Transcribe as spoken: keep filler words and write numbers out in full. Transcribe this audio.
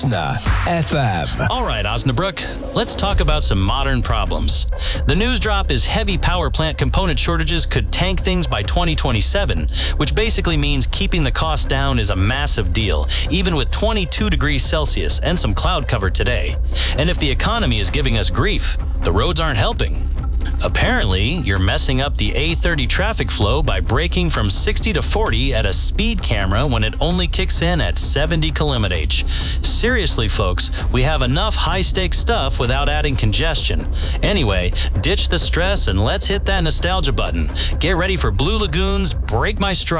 F M. All right, Osnabrück, let's talk about some modern problems. The news drop is heavy power plant component shortages could tank things by twenty twenty-seven, which basically means keeping the cost down is a massive deal, even with twenty-two degrees Celsius and some cloud cover today. And if the economy is giving us grief, the roads aren't helping. Apparently, you're messing up the A thirty traffic flow by braking from sixty to forty at a speed camera when it only kicks in at seventy kilometers. Seriously, folks, we have enough high-stakes stuff without adding congestion. Anyway, ditch the stress and let's hit that nostalgia button. Get ready for Blue Lagoon's Break My Stride.